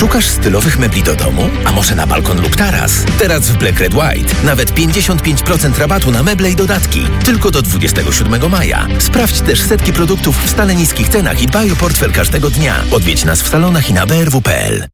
Szukasz stylowych mebli do domu? A może na balkon lub taras? Teraz w Black Red White nawet 55% rabatu na meble i dodatki. Tylko do 27 maja. Sprawdź też setki produktów w stale niskich cenach i dbaj o portfel każdego dnia. Odwiedź nas w salonach i na brw.pl.